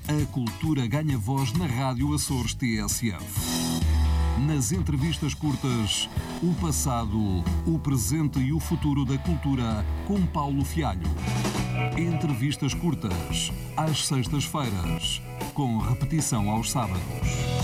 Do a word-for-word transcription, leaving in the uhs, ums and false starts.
A cultura ganha voz na Rádio Açores T S F. Nas entrevistas curtas, o passado, o presente e o futuro da cultura com Paulo Fialho. Entrevistas curtas, às sextas-feiras, com repetição aos sábados.